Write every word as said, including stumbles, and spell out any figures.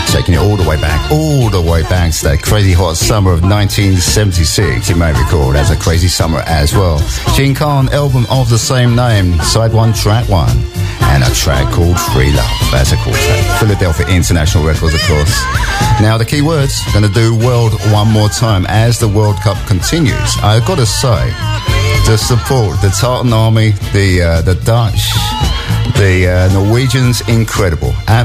taking it all the way back, all the way back to that crazy hot summer of nineteen seventy-six, you may recall, as a crazy summer as well. Gene Khan, album of the same name, side one, track one, and a track called Free Love. That's a cool track. Philadelphia International Records, of course. Now, the key words, going to do World one more time as the World Cup continues. I've got to say, the support, the Tartan Army, the, uh, the Dutch, the uh, Norwegians, incredible.